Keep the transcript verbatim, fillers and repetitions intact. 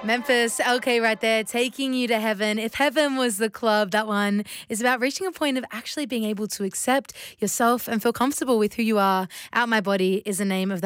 Memphis, L K right there, taking you to heaven. If heaven was the club, that one is about reaching a point of actually being able to accept yourself and feel comfortable with who you are. Out My Body is the name of that.